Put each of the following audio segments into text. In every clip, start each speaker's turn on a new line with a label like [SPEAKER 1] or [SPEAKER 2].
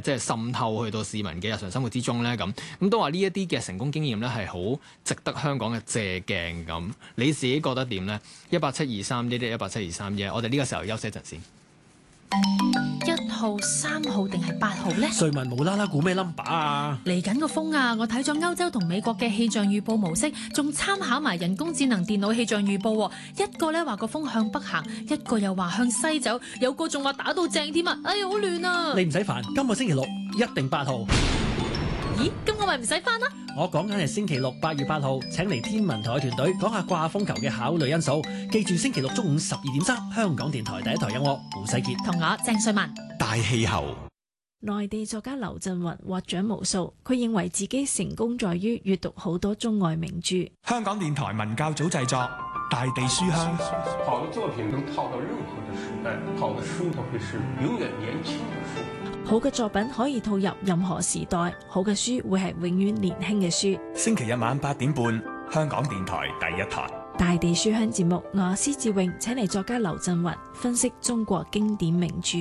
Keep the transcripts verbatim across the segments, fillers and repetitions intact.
[SPEAKER 1] 即係滲透去到市民嘅日常生活之中咧？咁咁都話呢一啲嘅成功經驗咧係好值得香港嘅借鏡咁。你自己覺得點咧？一八七二三一一一八七二三一，我哋呢個時候休息一陣先。
[SPEAKER 2] 一號、三號定係八號呢？
[SPEAKER 3] 瑞文無啦啦估咩 number 啊？
[SPEAKER 2] 嚟緊個風啊！我睇咗歐洲同美國嘅氣象預報模式，仲參考埋人工智能電腦氣象預報。一個咧話個風向北行，一個又話向西走，有個仲話打到正添啊！哎呀，好亂啊！
[SPEAKER 3] 你唔使煩，今個星期六一定八號。
[SPEAKER 2] 咦？咁我咪唔使返啦？
[SPEAKER 3] 我講緊係星期六八月八號，請嚟天文台嘅團隊講下掛風球嘅考慮因素。記住星期六中午十二點三，香港電台第一台有我胡世傑
[SPEAKER 2] 同我鄭瑞文。
[SPEAKER 4] 大氣候。
[SPEAKER 5] 內地作家劉震雲獲獎無數，佢認為自己成功在於閱讀好多中外名著。
[SPEAKER 4] 香港電台文教組製作《大地書香》。
[SPEAKER 6] 好的作品能套到任何的時代，好的書都會是永遠年輕的書。
[SPEAKER 5] 好嘅作品可以套入任何時代，好嘅書會係永遠年輕嘅書。
[SPEAKER 4] 星期日晚八點半，香港電台第一台《
[SPEAKER 5] 大地書香》節目，我施志穎請嚟作家劉震雲分析中國經典名著。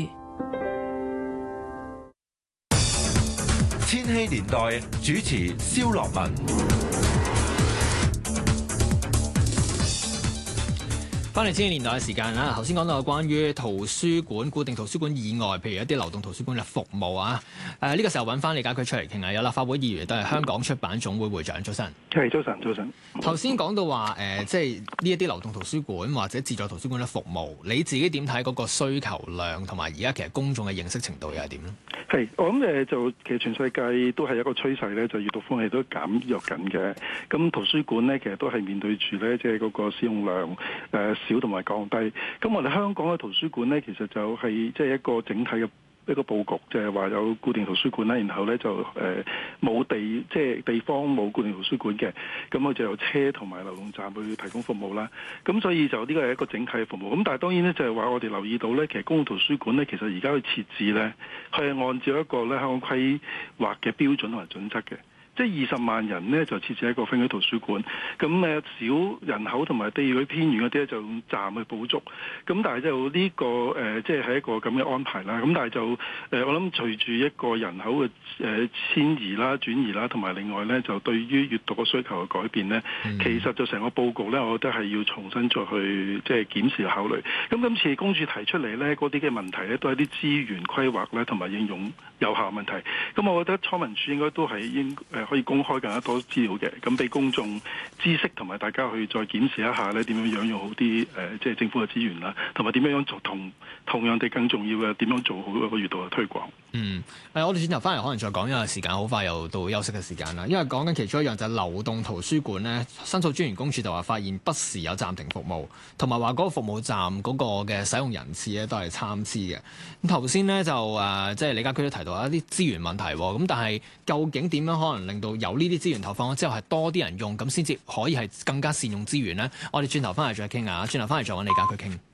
[SPEAKER 7] 千禧年代主持蕭樂文。
[SPEAKER 1] 翻嚟千禧年代嘅時間啦，頭先講到關於圖書館、固定圖書館以外，譬如一啲流動圖書館嘅服務啊。誒、呃、呢、這個時候揾翻李家駒出嚟傾下，有立法會議員都係香港出版總會會長，早晨。
[SPEAKER 8] 係早晨，早晨。
[SPEAKER 1] 頭先講到話誒、呃，即係呢一啲流動圖書館或者自助圖書館嘅服務，你自己點睇嗰個需求量同埋而家其實公眾嘅認識程度又係點咧？
[SPEAKER 8] 係，我諗誒就其實全世界都係一個趨勢咧，就閱讀風氣都減弱緊嘅。咁圖書館咧，其實都係面對住咧，即係嗰個使用量誒、呃、少同埋降低。咁我哋香港嘅圖書館咧，其實就係即係一個整體嘅一個佈局，就係話有固定圖書館啦，然後咧就誒冇、呃、地即係地方冇固定圖書館嘅，咁我就由車同埋流動站去提供服務啦。咁所以就呢個係一個整體嘅服務。咁但係當然咧，就係話我哋留意到咧，其實公共圖書館咧，其實而家去設置咧，係按照一個咧香港規劃嘅標準同埋準則嘅。即係二十萬人呢，就設置一個分區圖書館，咁誒少人口同埋地區偏遠嗰啲咧就用站去補足，咁但係就呢、這個誒即係係一個咁嘅安排啦。咁但係就誒、呃、我諗隨住一個人口嘅誒遷移啦、轉移啦，同埋另外咧就對於閱讀嘅需求嘅改變咧，嗯、其實就成個佈局咧，我覺得係要重新再去即係檢視考慮。咁今次公署提出嚟咧嗰啲嘅問題咧，都係啲資源規劃咧同埋應用有效問題。咁我覺得康文署應該都係應誒。可以公開更加多資料嘅，咁俾公眾知識同埋大家去再檢視一下咧，點樣樣用好啲誒，即係政府嘅資源啦，同埋點樣樣做同同樣地更重要嘅點樣做好一個閱讀嘅推廣。
[SPEAKER 1] 嗯，誒，我哋轉頭翻嚟可能再講，因為時間好快又到休息嘅時間啦。因為講緊其中一樣就係流動圖書館咧，申訴專員公署就話發現不時有暫停服務，同埋話嗰個服務站嗰個嘅使用人次咧都係參差嘅。咁頭先咧就誒，即係李家駒都提到一啲資源問題，咁但係究竟點樣可能令到有呢啲資源投放咗之後係多啲人用，咁先至可以係更加善用資源咧？我哋轉頭翻嚟再傾下，轉頭翻嚟再揾李家駒傾。